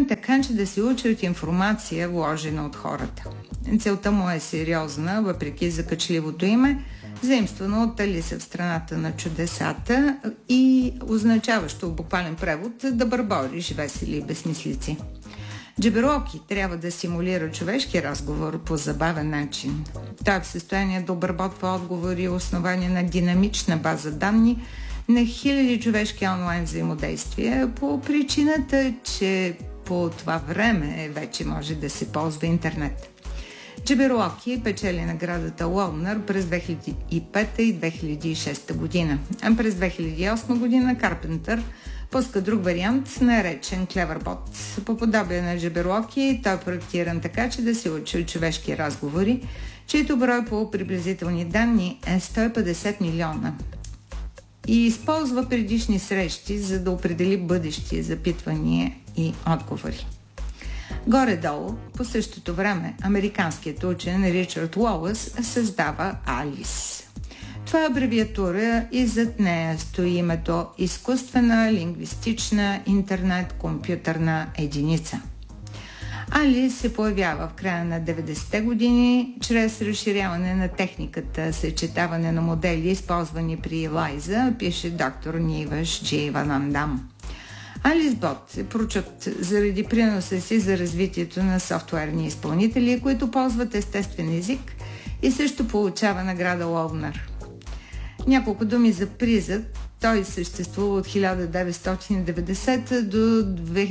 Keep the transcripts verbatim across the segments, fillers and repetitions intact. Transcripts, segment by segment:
така, че да се учи от информация, вложена от хората. Целта му е сериозна, въпреки закачливото име, заимствано от Алиса в страната на чудесата и означаващо в буквален превод да бърбориш весели и безсмислици. Джаберуоки трябва да симулира човешки разговор по забавен начин. Той е в състояние да обработва отговори, основани на динамична база данни на хиляди човешки онлайн взаимодействия по причината, че по това време вече може да се ползва интернет. Джаберуоки печели наградата Уолнър през две хиляди и пета и две хиляди и шеста година. А през две хиляди и осма година Карпентър пуска друг вариант, наречен Клевербот. По подобие на Джаберуоки, той е проектиран така, че да се учи от човешки разговори, чието брой по приблизителни данни е сто и петдесет милиона. И използва предишни срещи, за да определи бъдещи запитвания и отговори. Горе-долу, по същото време, американският учен Ричард Уолъс създава Алис. Това е абревиатура и зад нея стои името изкуствена, лингвистична, интернет-компютърна единица. Алис се появява в края на деветдесетте години чрез разширяване на техниката съчетаване на модели, използвани при Лайза, пише доктор Ниваш Джей Ванандам. Алис Бот е прочут заради приноса си за развитието на софтуерни изпълнители, които ползват естествен език и също получава награда Уолнър. Няколко думи за призът. Той съществува от хиляда деветстотин и деветдесета до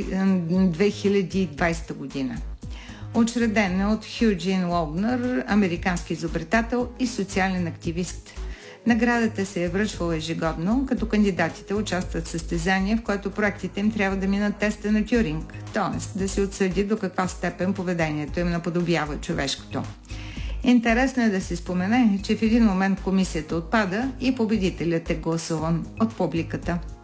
две хиляди и двадесета година. Учреден е от Хюджин Уолнър, американски изобретател и социален активист. Наградата се е връчвала ежегодно, като кандидатите участват в състезание, в което проектите им трябва да минат теста на Тюринг, т.е. да се отсъди до каква степен поведението им наподобява човешкото. Интересно е да се спомене, че в един момент комисията отпада и победителят е гласуван от публиката.